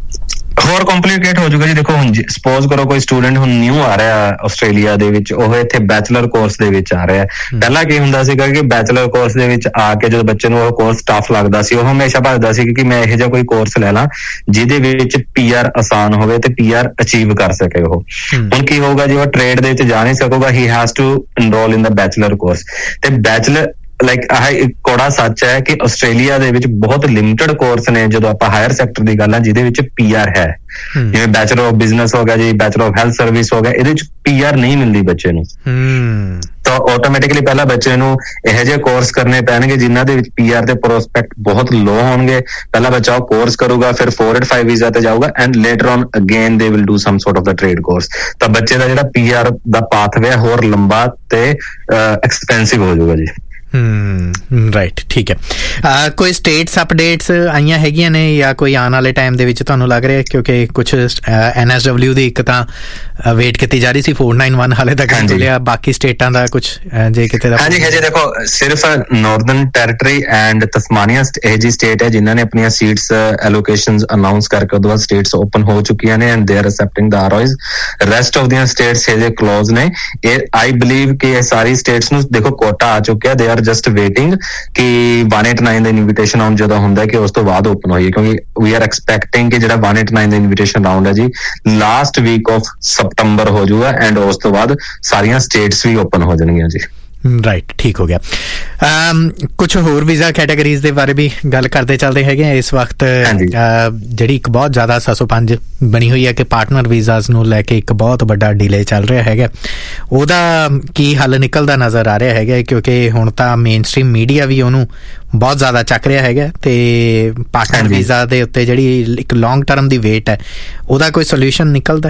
ਹੋਰ ਕੰਪਲੀਕੇਟ ਹੋ ਜਾਊਗਾ ਜੀ। ਦੇਖੋ ਹੁਣ ਸਪੋਜ਼ ਕਰੋ ਕੋਈ ਸਟੂਡੈਂਟ ਹੁਣ ਨਿਊ ਆ ਰਿਹਾ ਆਸਟ੍ਰੇਲੀਆ ਦੇ ਵਿੱਚ, ਉਹ ਇੱਥੇ ਬੈਚਲਰ ਕੋਰਸ ਦੇ ਵਿੱਚ ਆ ਰਿਹਾ। ਪਹਿਲਾਂ ਕੀ ਹੁੰਦਾ ਸੀਗਾ ਕਿ ਬੈਚਲਰ ਕੋਰਸ ਦੇ ਵਿੱਚ ਆ ਕੇ ਜਦੋਂ ਬੱਚੇ ਨੂੰ ਉਹ ਕੋਰਸ ਟਫ ਲੱਗਦਾ ਸੀ, ਉਹ ਹਮੇਸ਼ਾ ਭੱਜਦਾ ਸੀ ਕਿ ਮੈਂ ਇਹੋ ਜਿਹਾ ਕੋਈ ਕੋਰਸ ਲੈ ਲਾਂ ਜਿਹਦੇ ਵਿੱਚ ਪੀ ਆਰ ਆਸਾਨ ਹੋਵੇ ਤੇ ਪੀ ਆਰ ਅਚੀਵ ਕਰ ਸਕੇ ਉਹ। ਹੁਣ ਕੀ ਹੋਊਗਾ ਜੀ, ਉਹ ਟ੍ਰੇਡ ਦੇ ਵਿੱਚ ਜਾ ਨਹੀਂ ਸਕੂਗਾ, he has to enrol in the bachelor course. ਤੇ ਬੈਚਲਰ ਲਾਈਕ ਆਹ ਇੱਕ ਕੋੜਾ ਸੱਚ ਹੈ ਕਿ ਆਸਟ੍ਰੇਲੀਆ ਦੇ ਵਿੱਚ ਬਹੁਤ ਲਿਮਿਟਡ ਕੋਰਸ ਨੇ ਜਦੋਂ ਆਪਾਂ ਹਾਇਰ ਸੈਕਟਰ ਦੀ ਗੱਲ ਹੈ ਜਿਹਦੇ ਵਿੱਚ ਪੀ ਆਰ ਹੈ, ਜਿਵੇਂ ਬੈਚਲਰ ਆਫ ਬਿਜ਼ਨਸ ਹੋ ਗਿਆ ਜੀ, ਬੈਚਲਰ ਆਫ ਹੈਲਥ ਸਰਵਿਸ ਹੋ ਗਿਆ, ਇਹਦੇ ਵਿੱਚ ਪੀ ਆਰ ਨਹੀਂ ਮਿਲਦੀ ਬੱਚੇ ਨੂੰ। ਤਾਂ ਆਟੋਮੈਟਿਕਲੀ ਪਹਿਲਾਂ ਬੱਚੇ ਨੂੰ ਇਹੋ ਜਿਹੇ ਕੋਰਸ ਕਰਨੇ ਪੈਣਗੇ ਜਿਨ੍ਹਾਂ ਦੇ ਵਿੱਚ ਪੀ ਆਰ ਦੇ ਪ੍ਰੋਸਪੈਕਟ ਬਹੁਤ ਲੋ ਹੋਣਗੇ। ਪਹਿਲਾਂ ਬੱਚਾ ਉਹ ਕੋਰਸ ਕਰੂਗਾ, ਫਿਰ ਫੋਰ ਐਟ ਫਾਈਵ ਵੀਜ਼ਾ ਤੇ ਜਾਊਗਾ and later on again they will do sum sort of the trade course. ਤਾਂ ਬੱਚੇ ਦਾ ਜਿਹੜਾ ਪੀ ਆਰ ਦਾ ਪਾਥਵੇ ਹੋਰ ਲੰਬਾ ਤੇ ਐਕਸਪੈਂਸਿਵ ਹੋ ਜਾਊਗਾ ਜੀ। ਹਮ ਰਾਈਟ, ਠੀਕ ਹੈ। ਕੋਈ ਸਟੇਟਸ ਅਪਡੇਟਸ ਆਈਆਂ ਹੈਗੀਆਂ ਨੇ ਜਾਂ ਕੋਈ ਆਉਣ ਵਾਲੇ ਟਾਈਮ ਦੇ ਵਿੱਚ ਤੁਹਾਨੂੰ ਲੱਗ ਰਿਹਾ? ਕਿਉਂਕਿ ਕੁਛ ਐਨ ਐਸ ਡਬਲਿਊ ਦੀ ਇੱਕ ਤਾਂ ਵੇਟ ਕੀਤੀ ਜਾ ਰਹੀ ਸੀ, ਫੋਰ ਨਾਈਨ ਵਨ ਹਾਲੇ ਤੱਕ ਨਹੀਂ ਚੱਲਿਆ, ਬਾਕੀ ਸਟੇਟਾਂ ਦਾ ਕੁਛ ਜੇ ਕਿਤੇ ਦਾ? ਹਾਂਜੀ, ਹਜੇ ਦੇਖੋ ਸਿਰਫ ਨਾਰਦਰਨ ਟੈਰੀਟਰੀ ਐਂਡ ਤਸਮਾਨੀਆ ਇਹ ਜੀ ਸਟੇਟ ਹੈ ਜਿਨ੍ਹਾਂ ਨੇ ਆਪਣੀਆਂ ਸੀਟਸ ਐਲੋਕੇਸ਼ਨਸ ਅਨਾਉਂਸ ਕਰਕੇ ਉਹਦੇ ਬਾਅਦ ਸਟੇਟਸ ਓਪਨ ਹੋ ਚੁੱਕੀਆਂ ਨੇ and they are ਅਸੈਪਟਿੰਗ the ਆਰਓਜ਼। Rest of ਦੀਆਂ ਸਟੇਟਸ ਹਜੇ ਕਲੋਜ਼ ਨੇ। ਇਹ ਆਈ ਬਿਲੀਵ ਕਿ ਇਹ ਸਾਰੀ ਸਟੇਟਸ ਨੂੰ ਦੇਖੋ ਕੋਟਾ ਆ ਚੁੱਕਿਆ, ਦੇ ਆਰ ਜਸਟ ਵੇਟਿੰਗ ਕਿ one eighty-nine ਦਾ ਇਨਵੀਟੇਸ਼ਨ ਆਉਣ ਜਦੋਂ ਹੁੰਦਾ ਕਿ ਉਸ ਤੋਂ ਬਾਅਦ ਓਪਨ ਹੋਈਏ, ਕਿਉਂਕਿ ਵੀ ਆਰ ਐਕਸਪੈਕਟਿੰਗ ਕਿ ਜਿਹੜਾ one eighty-nine ਦਾ ਇਨਵੀਟੇਸ਼ਨ ਰਾਉਂਡ ਹੈ ਜੀ ਲਾਸਟ ਵੀਕ ਆਫ ਸਪਟੰਬਰ ਹੋ ਜਾਊਗਾ ਐਂਡ ਉਸ ਤੋਂ ਬਾਅਦ ਸਾਰੀਆਂ ਸਟੇਟਸ ਵੀ ਓਪਨ ਹੋ ਜਾਣਗੀਆਂ ਜੀ। ਰਾਈਟ, ਠੀਕ ਹੋ ਗਿਆ। ਕੁਛ ਹੋਰ ਵੀਜ਼ਾ ਕੈਟਾਗਰੀਜ਼ ਦੇ ਬਾਰੇ ਵੀ ਗੱਲ ਕਰਦੇ ਚੱਲਦੇ ਹੈਗੇ ਆ। ਇਸ ਵਕਤ ਜਿਹੜੀ ਇੱਕ ਬਹੁਤ ਜ਼ਿਆਦਾ ਸੱਤ ਸੌ ਪੰਜ ਬਣੀ ਹੋਈ ਹੈ ਕਿ ਪਾਰਟਨਰ ਵੀਜ਼ਾਸ ਨੂੰ ਲੈ ਕੇ ਇੱਕ ਬਹੁਤ ਵੱਡਾ ਡਿਲੇ ਚੱਲ ਰਿਹਾ ਹੈਗਾ, ਉਹਦਾ ਕੀ ਹੱਲ ਨਿਕਲਦਾ ਨਜ਼ਰ ਆ ਰਿਹਾ ਹੈਗਾ? ਕਿਉਂਕਿ ਹੁਣ ਤਾਂ ਮੇਨ ਸਟ੍ਰੀਮ ਮੀਡੀਆ ਵੀ ਉਹਨੂੰ ਬਹੁਤ ਜ਼ਿਆਦਾ ਚੱਕ ਰਿਹਾ ਹੈਗਾ, ਤੇ ਪਾਰਟਨਰ ਵੀਜ਼ਾ ਦੇ ਉੱਤੇ ਜਿਹੜੀ ਇੱਕ ਲੌਂਗ ਟਰਮ ਦੀ ਵੇਟ ਹੈ ਉਹਦਾ ਕੋਈ ਸੋਲਿਊਸ਼ਨ ਨਿਕਲਦਾ?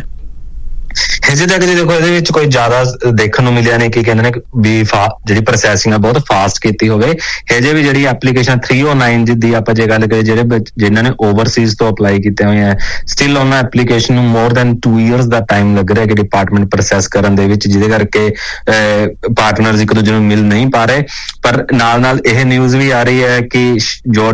ਹਜੇ ਤੱਕ ਜੀ ਦੇਖੋ ਇਹਦੇ ਵਿੱਚ ਕੋਈ ਜ਼ਿਆਦਾ ਦੇਖਣ ਨੂੰ ਮਿਲਿਆ ਨਹੀਂ ਕਿ ਕਹਿੰਦੇ ਨੇ ਵੀ ਜਿਹੜੀ ਪ੍ਰੋਸੈਸਿੰਗ ਆ ਬਹੁਤ ਫਾਸਟ ਕੀਤੀ ਹੋਵੇ। ਹਜੇ ਵੀ ਜਿਹੜੀ ਐਪਲੀਕੇਸ਼ਨ ਤਿੰਨ ਸੌ ਨੌ ਦੀ ਆਪਾਂ ਜੇ ਗੱਲ ਕਰੀਏ, ਜਿਹੜੇ ਜਿਨ੍ਹਾਂ ਨੇ ਓਵਰਸੀਜ਼ ਤੋਂ ਅਪਲਾਈ ਕੀਤੇ ਹੋਏ ਆ, ਸਟਿਲ ਉਹਨਾਂ ਐਪਲੀਕੇਸ਼ਨ ਨੂੰ more than to years the time ਲੱਗ ਰਿਹਾ ਕਿ ਡਿਪਾਰਟਮੈਂਟ ਪ੍ਰੋਸੈਸ ਕਰਨ ਦੇ ਵਿੱਚ, ਜਿਹਦੇ ਕਰਕੇ ਪਾਰਟਨਰਸ ਇੱਕ ਦੂਜੇ ਨੂੰ ਮਿਲ ਨਹੀਂ ਪਾ ਰਹੇ। ਪਰ ਨਾਲ ਨਾਲ ਇਹ ਨਿਊਜ਼ ਵੀ ਆ ਰਹੀ ਹੈ ਕਿ ਜੋ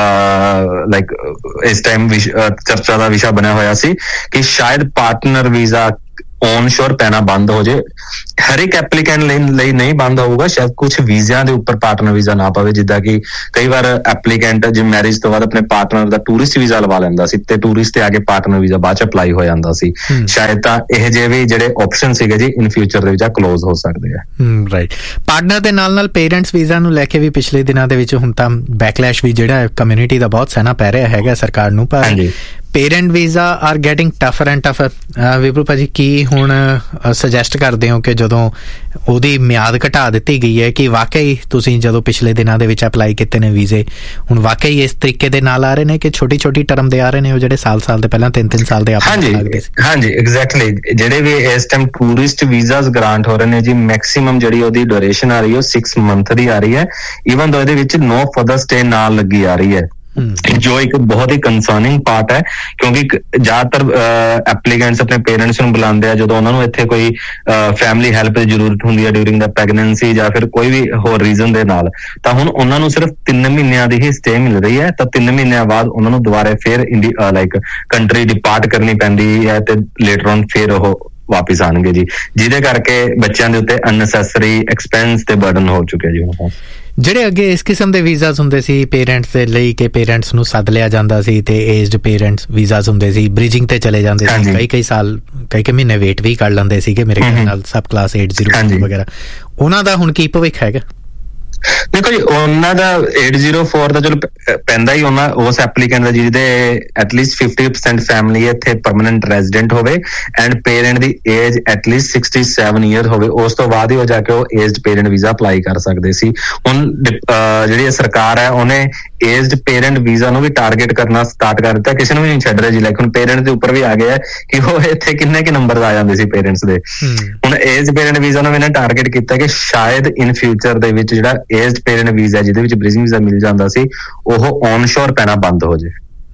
ਲਾਈਕ ਇਸ ਟਾਈਮ ਚਰਚਾ ਦਾ ਵਿਸ਼ਾ ਬਣਿਆ ਹੋਇਆ ਸੀ ਕਿ ਸ਼ਾਇਦ ਪਾਰਟਨਰ ਵੀਜ਼ਾ ਔਨ ਸ਼ੋਰ ਪੈਣਾ ਬੰਦ ਹੋ ਜਾਏ। ਹਰ ਇੱਕ ਐਪਲੀਕੈਂਟ ਲਈ ਨਹੀਂ ਬੰਦ ਹੋਊਗਾ, ਸ਼ਾਇਦ ਕੁਝ ਵੀਜ਼ਿਆਂ ਦੇ ਉੱਪਰ ਪਾਰਟਨਰ ਵੀਜ਼ਾ ਨਾ ਪਵੇ। ਜਿੱਦਾਂ ਕਿ ਕਈ ਵਾਰ ਐਪਲੀਕੈਂਟ ਜੇ ਮੈਰਿਜ ਤੋਂ ਬਾਅਦ ਆਪਣੇ ਪਾਰਟਨਰ ਦਾ ਟੂਰਿਸਟ ਵੀਜ਼ਾ ਲਵਾ ਲੈਂਦਾ ਸੀ ਤੇ ਟੂਰਿਸਟ ਤੇ ਆ ਕੇ ਪਾਰਟਨਰ ਵੀਜ਼ਾ ਬਾਅਦ ਚ ਅਪਲਾਈ ਹੋ ਜਾਂਦਾ ਸੀ। ਸ਼ਾਇਦ ਤਾਂ ਇਹ ਜਿਹੇ ਵੀ ਜਿਹੜੇ ਆਪਸ਼ਨ ਸੀਗੇ ਜੀ ਇਨ ਫਿਊਚਰ ਦੇ ਵਿੱਚ ਕਲੋਜ਼ ਹੋ ਸਕਦੇ ਆ। ਰਾਈਟ। ਪਾਰਟਨਰ ਦੇ ਨਾਲ ਨਾਲ ਪੇਰੈਂਟਸ ਵੀਜ਼ਾ ਨੂੰ ਲੈ ਕੇ ਵੀ ਪਿਛਲੇ ਦਿਨਾਂ ਦੇ ਵਿੱਚ ਹੁਣ ਤਾਂ ਬੈਕਲੈਸ਼ ਵੀ ਜਿਹੜਾ ਕਮਿਊਨਿਟੀ ਦਾ ਬਹੁਤ ਸਹਿਣਾ ਪੈ ਰਿਹਾ ਹੈਗਾ ਸਰਕਾਰ ਨੂੰ, ਪਰ parent visa R getting ਟਫਰ and ਟਫਰ। Vipul ਭਾਜੀ, ਕੀ ਹੁਣ ਸੁਜੈਸਟ ਕਰਦੇ ਹੋ ਕਿ ਜਦੋਂ ਉਹਦੀ ਮਿਆਦ ਘਟਾ ਦਿੱਤੀ ਗਈ ਹੈ ਕਿ ਵਾਕਈ ਤੁਸੀਂ ਜਦੋਂ ਪਿਛਲੇ ਦਿਨਾਂ ਦੇ ਵਿੱਚ ਅਪਲਾਈ ਕੀਤੇ ਨੇ ਵੀਜ਼ੇ, ਹੁਣ ਵਾਕਈ ਇਸ ਤਰੀਕੇ ਦੇ ਨਾਲ ਆ ਰਹੇ ਨੇ ਕਿ ਛੋਟੀ ਛੋਟੀ ਟਰਮ ਦੇ ਆ ਰਹੇ ਨੇ, ਉਹ ਜਿਹੜੇ ਸਾਲ ਸਾਲ ਦੇ ਪਹਿਲਾਂ ਤਿੰਨ ਤਿੰਨ ਸਾਲ ਦੇ ਆਪਾਂ ਲੱਗਦੇ ਸੀ? ਹਾਂਜੀ, ਐਗਜ਼ੈਕਟਲੀ। ਜਿਹੜੇ ਵੀ ਇਸ ਟਾਈਮ ਟੂਰਿਸਟ ਵੀਜ਼ਾਸ ਗ੍ਰਾਂਟ ਹੋ ਰਹੇ ਨੇ ਜੀ, ਮੈਕਸਿਮਮ ਜਿਹੜੀ ਉਹਦੀ ਡਿਊਰੇਸ਼ਨ ਆ ਰਹੀ ਹੈ ਉਹ ਛੇ ਮੰਥ ਦੀ ਆ ਰਹੀ ਹੈ, ਈਵਨ ਦੋ ਇਹਦੇ ਵਿੱਚ ਨੋ ਫਰਦਰ ਸਟੇ ਨਾਲ ਲੱਗੀ ਆ ਰਹੀ ਹੈ, ਜੋ ਇੱਕ ਬਹੁਤ ਹੀ ਕੰਸਰਨਿੰਗ ਪਾਰਟ ਹੈ। ਕਿਉਂਕਿ ਜ਼ਿਆਦਾਤਰ ਐਪਲੀਕੈਂਟਸ ਆਪਣੇ ਪੇਰੈਂਟਸ ਨੂੰ ਬੁਲਾਉਂਦੇ ਆ ਜਦੋਂ ਉਹਨਾਂ ਨੂੰ ਇੱਥੇ ਕੋਈ ਫੈਮਿਲੀ ਹੈਲਪ ਦੀ ਜ਼ਰੂਰਤ ਹੁੰਦੀ ਹੈ ਡਿਊਰਿੰਗ ਦਾ ਪ੍ਰੈਗਨੈਂਸੀ ਜਾਂ ਫਿਰ ਕੋਈ ਵੀ ਹੋਰ ਰੀਜ਼ਨ ਦੇ ਨਾਲ, ਤਾਂ ਹੁਣ ਉਹਨਾਂ ਨੂੰ ਸਿਰਫ ਤਿੰਨ ਮਹੀਨਿਆਂ ਦੀ ਹੀ ਸਟੇ ਮਿਲ ਰਹੀ ਹੈ। ਤਾਂ ਤਿੰਨ ਮਹੀਨਿਆਂ ਬਾਅਦ ਉਹਨਾਂ ਨੂੰ ਦੁਬਾਰਾ ਫਿਰ ਇੰਡੀਆ ਲਾਈਕ ਕੰਟਰੀ ਡਿਪਾਰਟ ਕਰਨੀ ਪੈਂਦੀ ਹੈ ਤੇ ਲੇਟਰ ਔਨ ਫਿਰ ਉਹ ਵਾਪਿਸ ਆਣਗੇ ਜੀ, ਜਿਹਦੇ ਕਰਕੇ ਬੱਚਿਆਂ ਦੇ ਉੱਤੇ ਅਨਨੈਸੈਸਰੀ ਐਕਸਪੈਂਸ ਤੇ ਬਰਡਨ ਹੋ ਚੁੱਕਿਆ ਜੀ। ਹੁਣ ਜਿਹੜੇ ਅੱਗੇ ਇਸ ਕਿਸਮ ਦੇ ਵੀਜ਼ਾਸ ਹੁੰਦੇ ਸੀ ਪੇਰੈਂਟਸ ਦੇ ਲਈ ਕਿ ਪੇਰੈਂਟਸ ਨੂੰ ਸੱਦ ਲਿਆ ਜਾਂਦਾ ਸੀ ਤੇ ਏਜਡ ਪੇਰੈਂਟਸ ਵੀਜ਼ਾਸ ਹੁੰਦੇ ਸੀ, ਬ੍ਰਿਜਿੰਗ ਤੇ ਚਲੇ ਜਾਂਦੇ ਸੀ, ਕਈ ਕਈ ਸਾਲ ਕਈ ਕਈ ਮਹੀਨੇ ਵੇਟ ਵੀ ਕਰ ਲੈਂਦੇ ਸੀਗੇ ਮੇਰੇ ਖਿਆਲ ਨਾਲ, ਸਬ ਕਲਾਸ ਅੱਠ ਸੌ ਵਗੈਰਾ, ਉਹਨਾਂ ਦਾ ਹੁਣ ਕੀ ਭਵਿੱਖ ਹੈਗਾ? ਦੇਖੋ ਜੀ, ਉਹਨਾਂ ਦਾ ਅੱਠ ਸੌ ਚਾਰ ਦਾ ਚਲੋ ਪੈਂਦਾ ਹੀ ਉਹਨਾਂ ਉਸ ਐਪਲੀਕੈਂਟ ਦਾ ਜਿਹਦੇ ਐਟਲੀਸਟ ਫਿਫਟੀ ਪਰਸੈਂਟ ਫੈਮਿਲੀ ਇੱਥੇ ਪਰਮਾਨੈਂਟ ਰੈਜ਼ੀਡੈਂਟ ਹੋਵੇ and parent the age at least sixty seven year ਹੋਵੇ, ਉਸ ਤੋਂ ਬਾਅਦ ਹੀ ਉਹ ਜਾ ਕੇ ਉਹ ਏਜਡ ਪੇਰੈਂਟ ਵੀਜ਼ਾ ਅਪਲਾਈ ਕਰ ਸਕਦੇ ਸੀ। ਹੁਣ ਜਿਹੜੀ ਸਰਕਾਰ ਹੈ ਉਹਨੇ ਏਜਡ ਪੇਰੈਂਟ ਵੀਜ਼ਾ ਨੂੰ ਵੀ ਟਾਰਗੇਟ ਕਰਨਾ ਸਟਾਰਟ ਕਰ ਦਿੱਤਾ, ਕਿਸੇ ਨੂੰ ਵੀ ਨਹੀਂ ਛੱਡ ਰਿਹਾ ਜੀ। ਲਾਈਕ ਹੁਣ ਪੇਰੈਂਟ ਦੇ ਉੱਪਰ ਵੀ ਆ ਗਿਆ ਕਿ ਉਹ ਇੱਥੇ ਕਿੰਨੇ ਕਿ ਨੰਬਰ ਆ ਜਾਂਦੇ ਸੀ ਪੇਰੈਂਟਸ ਦੇ, ਹੁਣ ਏਜਡ ਪੇਰੈਂਟ ਵੀਜ਼ਾ ਨੂੰ ਇਹਨਾਂ ਟਾਰਗੇਟ ਕੀਤਾ ਕਿ ਸ਼ਾਇਦ ਇਨ ਫਿਊਚਰ ਦੇ ਵਿੱਚ ਜਿਹੜਾ ਏਜਡ ਪੇਰੈਂਟ ਵੀਜ਼ਾ ਜਿਹਦੇ ਵਿੱਚ ਬ੍ਰਿਜਿੰਗ ਵੀਜ਼ਾ ਮਿਲ ਜਾਂਦਾ ਸੀ ਉਹ ਔਨ ਸ਼ੋਰ ਪੈਣਾ ਬੰਦ ਹੋ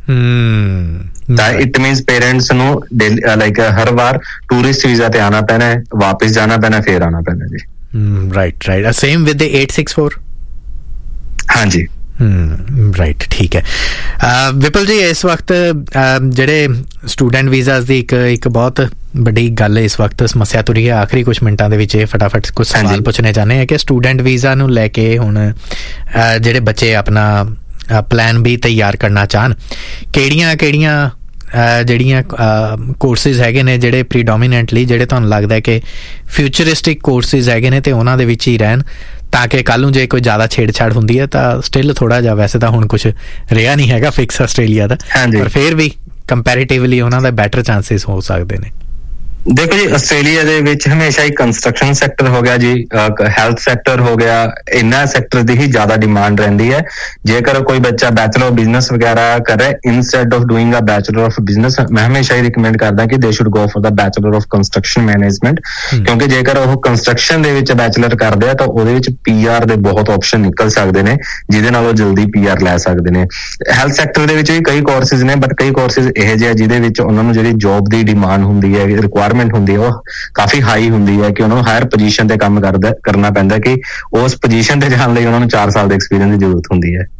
ਜਾਏ। ਤਾਂ ਇਟ ਮੀਨਸ ਪੇਰੈਂਟਸ ਨੂੰ ਲਾਈਕ ਹਰ ਵਾਰ ਟੂਰਿਸਟ ਵੀਜ਼ਾ ਤੇ ਆਣਾ ਪੈਣਾ ਹੈ, ਵਾਪਿਸ ਜਾਣਾ ਪੈਣਾ, ਫੇਰ ਆਣਾ ਪੈਣਾ ਜੀ। Right right same with the ਅੱਠ ਸੌ ਚੌਂਸਠ। ਹਾਂਜੀ ਰਾਈਟ, ਠੀਕ ਹੈ। ਵਿਪਲ ਜੀ, ਇਸ ਵਕਤ ਜਿਹੜੇ ਸਟੂਡੈਂਟ ਵੀਜ਼ਾਸ ਦੀ ਇੱਕ ਇੱਕ ਬਹੁਤ ਵੱਡੀ ਗੱਲ ਇਸ ਵਕਤ ਸਮੱਸਿਆ ਤੁਰੀ ਹੈ, ਆਖਰੀ ਕੁਛ ਮਿੰਟਾਂ ਦੇ ਵਿੱਚ ਇਹ ਫਟਾਫਟ ਕੁਝ ਸਵਾਲ ਪੁੱਛਣੇ ਚਾਹੁੰਦੇ ਹਾਂ ਕਿ ਸਟੂਡੈਂਟ ਵੀਜ਼ਾ ਨੂੰ ਲੈ ਕੇ ਹੁਣ ਜਿਹੜੇ ਬੱਚੇ ਆਪਣਾ ਪਲਾਨ ਵੀ ਤਿਆਰ ਕਰਨਾ ਚਾਹਣ, ਕਿਹੜੀਆਂ ਕਿਹੜੀਆਂ ਜਿਹੜੀਆਂ ਕੋਰਸਿਸ ਹੈਗੇ ਨੇ ਜਿਹੜੇ ਪ੍ਰੀਡੋਮੀਨੈਂਟਲੀ ਜਿਹੜੇ ਤੁਹਾਨੂੰ ਲੱਗਦਾ ਕਿ ਫਿਊਚਰਿਸਟਿਕ ਕੋਰਸਿਸ ਹੈਗੇ ਨੇ ਤੇ ਉਹਨਾਂ ਦੇ ਵਿੱਚ ਹੀ ਰਹਿਣ, ਤਾਂ ਕਿ ਕੱਲ ਨੂੰ ਜੇ ਕੋਈ ਜ਼ਿਆਦਾ ਛੇੜਛਾੜ ਹੁੰਦੀ ਹੈ ਤਾਂ ਸਟਿਲ ਥੋੜਾ ਜਿਹਾ, ਵੈਸੇ ਤਾਂ ਹੁਣ ਕੁਝ ਰਿਹਾ ਨਹੀਂ ਹੈਗਾ ਫਿਕਸ ਆਸਟ੍ਰੇਲੀਆ ਦਾ, ਪਰ ਫਿਰ ਵੀ ਕੰਪੈਰੀਟਿਵਲੀ ਉਹਨਾਂ ਦਾ ਬੈਟਰ ਚਾਂਸਸ ਹੋ ਸਕਦੇ ਨੇ। ਦੇਖੋ ਜੀ, ਆਸਟ੍ਰੇਲੀਆ ਦੇ ਵਿੱਚ ਹਮੇਸ਼ਾ ਹੀ ਕੰਸਟਰਕਸ਼ਨ ਸੈਕਟਰ ਹੋ ਗਿਆ ਜੀ, ਹੈਲਥ ਸੈਕਟਰ ਹੋ ਗਿਆ, ਇਹਨਾਂ ਸੈਕਟਰ ਦੀ ਹੀ ਜ਼ਿਆਦਾ ਡਿਮਾਂਡ ਰਹਿੰਦੀ ਹੈ। ਜੇਕਰ ਕੋਈ ਬੱਚਾ ਬੈਚਲਰ ਆਫ ਬਿਜ਼ਨਸ ਵਗੈਰਾ ਕਰ ਰਿਹਾ instead of doing a bachelor of business, ਮੈਂ ਹਮੇਸ਼ਾ ਹੀ ਰਿਕਮੈਂਡ ਕਰਦਾ ਕਿ ਦੇ should go for the bachelor of construction management, ਕਿਉਂਕਿ ਜੇਕਰ ਉਹ ਕੰਸਟਰਕਸ਼ਨ ਦੇ ਵਿੱਚ ਬੈਚਲਰ ਕਰਦੇ ਆ ਤਾਂ ਉਹਦੇ ਵਿੱਚ ਪੀ ਆਰ ਦੇ ਬਹੁਤ ਆਪਸ਼ਨ ਨਿਕਲ ਸਕਦੇ ਨੇ, ਜਿਹਦੇ ਨਾਲ ਉਹ ਜਲਦੀ ਪੀ ਆਰ ਲੈ ਸਕਦੇ ਨੇ। ਹੈਲਥ ਸੈਕਟਰ ਦੇ ਵਿੱਚ ਵੀ ਕਈ ਕੋਰਸਿਸ ਨੇ, ਬਟ ਕਈ ਕੋਰਸਿਸ ਇਹੋ ਜਿਹੇ ਜਿਹਦੇ ਵਿੱਚ ਉਹਨਾਂ ਨੂੰ ਜਿਹੜੀ ਜੋਬ ਦੀ ਡਿਮਾਂਡ ਹੁੰਦੀ ਹੈ, ਰਿਕੁਆਇਰਮੈਂਟ ਹੁੰਦੀ ਹੈ, ਉਹ ਕਾਫੀ ਹਾਈ ਹੁੰਦੀ ਹੈ ਕਿ ਉਹਨਾਂ ਨੂੰ ਹਾਇਰ ਪੋਜੀਸ਼ਨ ਤੇ ਕੰਮ ਕਰਦਾ ਕਰਨਾ ਪੈਂਦਾ ਕਿ ਉਸ ਪੋਜੀਸ਼ਨ ਤੇ ਜਾਣ ਲਈ ਉਹਨਾਂ ਨੂੰ ਚਾਰ ਸਾਲ ਦੇ ਐਕਸਪੀਰੀਅੰਸ ਦੀ ਜ਼ਰੂਰਤ ਹੁੰਦੀ ਹੈ।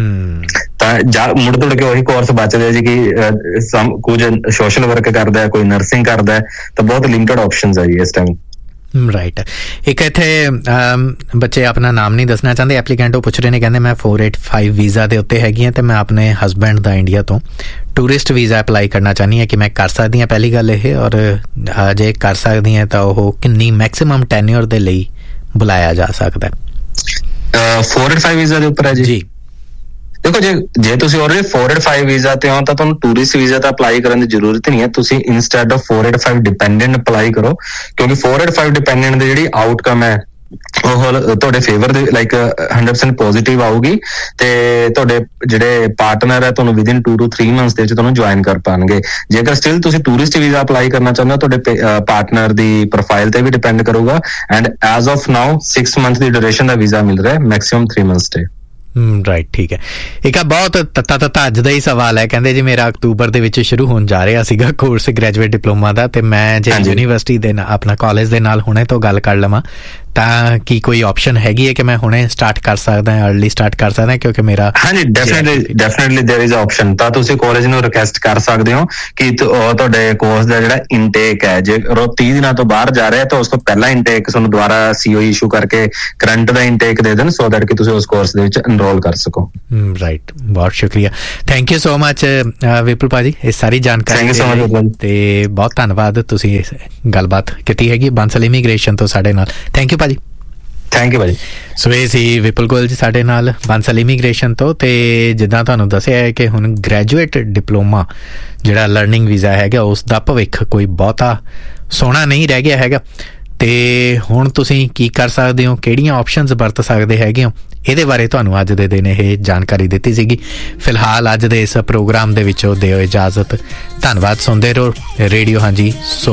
ਤਾਂ ਮੁੜ ਤੁੜ ਕੇ ਉਹੀ ਕੋਰਸ ਬਚਦੇ ਜੀ ਕਿ ਕੁਝ ਸੋਸ਼ਲ ਵਰਕ ਕਰਦਾ, ਕੋਈ ਨਰਸਿੰਗ ਕਰਦਾ, ਤਾਂ ਬਹੁਤ ਲਿਮਿਟਡ ਆਪਸ਼ਨਸ ਹੈ ਜੀ ਇਸ ਟਾਈਮ। ਰਾਈਟ। ਇੱਕ ਇੱਥੇ ਬੱਚੇ ਆਪਣਾ ਨਾਮ ਨਹੀਂ ਦੱਸਣਾ ਚਾਹੁੰਦੇ, ਐਪਲੀਕੈਂਟ ਉਹ ਪੁੱਛ ਰਹੇ ਨੇ, ਕਹਿੰਦੇ ਮੈਂ ਫੋਰ ਏਟ ਫਾਈਵ ਵੀਜ਼ਾ ਦੇ ਉੱਤੇ ਹੈਗੀ ਹਾਂ ਤੇ ਮੈਂ ਆਪਣੇ ਹਸਬੈਂਡ ਦਾ ਇੰਡੀਆ ਤੋਂ ਟੂਰਿਸਟ ਵੀਜ਼ਾ ਅਪਲਾਈ ਕਰਨਾ ਚਾਹੁੰਦੀ ਹਾਂ, ਕਿ ਮੈਂ ਕਰ ਸਕਦੀ ਹਾਂ ਪਹਿਲੀ ਗੱਲ ਇਹ, ਔਰ ਜੇ ਕਰ ਸਕਦੀ ਹਾਂ ਤਾਂ ਉਹ ਕਿੰਨੀ ਮੈਕਸਿਮਮ ਟੈਨਿਓਰ ਦੇ ਲਈ ਬੁਲਾਇਆ ਜਾ ਸਕਦਾ ਹੈ? four eight five ਵੀਜ਼ਾ ਦੇ ਉੱਪਰ ਹੈ ਜੀ? ਜੀ ਦੇਖੋ, ਜੇ ਜੇ ਤੁਸੀਂ already four eight five visa ਤੇ ਹੋ ਤਾਂ ਤੁਹਾਨੂੰ ਟੂਰਿਸਟ ਵੀਜ਼ਾ ਤਾਂ ਅਪਲਾਈ ਕਰਨ ਦੀ ਜ਼ਰੂਰਤ ਨਹੀਂ ਹੈ। ਤੁਸੀਂ instead of four eight five dependent apply ਕਰੋ, ਕਿਉਂਕਿ four eight five ਡਿਪੈਂਡੈਂਟ ਦੀ ਜਿਹੜੀ ਆਊਟਕਮ ਹੈ ਉਹ ਤੁਹਾਡੇ ਫੇਵਰ ਦੇ ਲਾਈਕ ਹੰਡਰਡ ਪਰਸੈਂਟ ਪੋਜ਼ਿਟਿਵ ਆਊਗੀ, ਤੇ ਤੁਹਾਡੇ ਜਿਹੜੇ ਪਾਰਟਨਰ ਹੈ ਤੁਹਾਨੂੰ within to two three months ਦੇ ਵਿੱਚ ਤੁਹਾਨੂੰ ਜੁਆਇਨ ਕਰ ਪਾਉਣਗੇ। ਜੇਕਰ ਸਟਿਲ ਤੁਸੀਂ ਟੂਰਿਸਟ ਵੀਜ਼ਾ ਅਪਲਾਈ ਕਰਨਾ ਚਾਹੁੰਦੇ ਹੋ, ਤੁਹਾਡੇ ਪਾਰਟਨਰ ਦੀ ਪ੍ਰੋਫਾਈਲ ਤੇ ਵੀ ਡਿਪੈਂਡ ਕਰੂਗਾ। And as of now six month the duration the visa ਮਿਲ ਰਿਹਾ, ਮੈਕਸਿਮਮ ਥ੍ਰੀ ਮੰਥਸ ਤੇ। ਰਾਈਟ, ਠੀਕ ਹੈ। ਇੱਕ ਆ ਬਹੁਤ ਤੱਤਾ ਤੱਤਾ ਅੱਜ ਦਾ ਹੀ ਸਵਾਲ ਹੈ, ਕਹਿੰਦੇ ਜੀ ਮੇਰਾ ਅਕਤੂਬਰ ਦੇ ਵਿੱਚ ਸ਼ੁਰੂ ਹੋਣ ਜਾ ਰਿਹਾ ਸੀਗਾ ਕੋਰਸ ਗ੍ਰੈਜੂਏਟ ਡਿਪਲੋਮਾ ਦਾ, ਤੇ ਮੈਂ ਜੇ ਯੂਨੀਵਰਸਿਟੀ ਦੇ ਆਪਣਾ ਕਾਲਜ ਦੇ ਨਾਲ ਹੁਣੇ ਤੋਂ ਗੱਲ ਕਰ ਲਵਾਂ ਤਾਂ ਕੀ ਕੋਈ ਆਪਸ਼ਨ ਹੈਗੀ ਹੈ ਕਿ ਮੈਂ ਹੁਣੇ ਸਟਾਰਟ ਕਰ ਸਕਦਾ ਹਾਂ, ਅਰਲੀ ਸਟਾਰਟ ਕਰ ਸਕਦਾ, ਕਿਉਂਕਿ ਮੇਰਾ ਹਾਂਜੀ definitely definitely there is option. ਤਾਂ ਤੁਸੀਂ ਕਾਲਜ ਨੂੰ ਰਿਕੁਐਸਟ ਕਰ ਸਕਦੇ ਹੋ ਕਿ ਤੁਹਾਡੇ ਕੋਰਸ ਦਾ ਜਿਹੜਾ ਇਨਟੇਕ ਹੈ, ਜੇ ਤੀਹ ਦਿਨਾਂ ਤੋਂ ਬਾਹਰ ਜਾ ਰਿਹਾ ਤਾਂ ਉਸ ਤੋਂ ਪਹਿਲਾਂ ਇਨਟੇਕ ਤੁਹਾਨੂੰ ਦੁਬਾਰਾ ਸੀਓ ਇਸ਼ੂ ਕਰਕੇ ਕਰੰਟ ਦਾ ਇਨਟੇਕ ਦੇ ਦੇਣ, ਸੋ ਦੈਟ ਕਿ ਤੁਸੀਂ ਉਸ ਕੋਰਸ ਦੇ ਵਿੱਚ ਐਨਰੋਲ ਕਰ ਸਕੋ। ਰਾਈਟ, ਬਹੁਤ ਸ਼ੁਕਰੀਆ, thank you so much Vipul ਭਾਜੀ ਇਹ ਸਾਰੀ ਜਾਣਕਾਰੀ ਤੇ ਬਹੁਤ ਧੰਨਵਾਦ, ਤੁਸੀਂ ਗੱਲਬਾਤ ਕੀਤੀ ਹੈਗੀ ਬਾਂਸਲ ਇਮੀਗ੍ਰੇਸ਼ਨ ਤੋਂ ਸਾਡੇ ਨਾਲ। ਥੈਂਕ ਯੂ ਭਾਜੀ। ਥੈਂਕ ਯੂ ਭਾਜੀ। ਸੋ ਇਹ ਸੀ ਵਿਪੁਲ ਗੋਇਲ ਜੀ ਸਾਡੇ ਨਾਲ ਬਾਂਸਲ ਇਮੀਗ੍ਰੇਸ਼ਨ ਤੋਂ। ਤੇ ਜਿੱਦਾਂ ਤੁਹਾਨੂੰ ਦੱਸਿਆ ਹੈ ਕਿ ਹੁਣ ਗ੍ਰੈਜੂਏਟ ਡਿਪਲੋਮਾ ਜਿਹੜਾ ਲਰਨਿੰਗ ਵੀਜ਼ਾ ਹੈਗਾ ਉਸ ਦਾ ਭਵਿੱਖ ਕੋਈ ਬਹੁਤਾ ਸੋਹਣਾ ਨਹੀਂ ਰਹਿ ਗਿਆ ਹੈਗਾ, ਤੇ ਹੁਣ ਤੁਸੀਂ ਕੀ ਕਰ ਸਕਦੇ ਹੋ, ਕਿਹੜੀਆਂ ਆਪਸ਼ਨਸ ਵਰਤ ਸਕਦੇ ਹੈਗੇ ਹੋ, ਇਹਦੇ ਬਾਰੇ ਤੁਹਾਨੂੰ ਅੱਜ ਦੇ ਦਿਨ ਇਹ ਜਾਣਕਾਰੀ ਦਿੱਤੀ ਸੀਗੀ। ਫਿਲਹਾਲ ਅੱਜ ਦੇ ਇਸ ਪ੍ਰੋਗਰਾਮ ਦੇ ਵਿੱਚੋਂ ਦਿਓ ਇਜਾਜ਼ਤ, ਧੰਨਵਾਦ। ਸੁਣਦੇ ਰਹੋ ਰੇਡੀਓ ਹਾਂਜੀ ਸੋ